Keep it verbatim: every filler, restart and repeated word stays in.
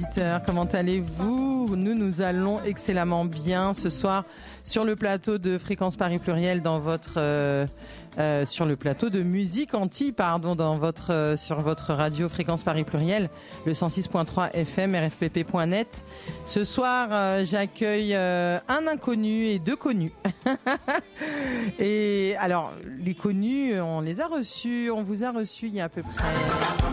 auditeurs, comment allez-vous? Nous, nous allons excellemment bien ce soir sur le plateau de Fréquence Paris Pluriel dans votre euh, euh, sur le plateau de Musique Antilles, pardon, dans votre euh, sur votre radio Fréquence Paris Pluriel, le cent six point trois F M, R F P P point net. Ce soir, euh, j'accueille euh, un inconnu et deux connus. Et alors, les connus, on les a reçus, on vous a reçus il y a à peu près